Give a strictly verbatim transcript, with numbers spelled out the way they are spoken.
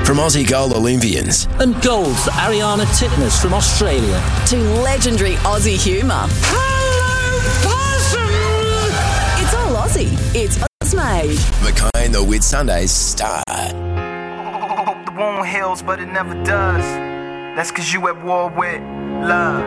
from Aussie gold Olympians. And gold for Ariana Titmus from Australia. To legendary Aussie humour. Hello, possum! It's all Aussie. It's Ozmade. Mackay and the Whitsundays start. Hope the wound heals, but it never does. That's cause you at war with love.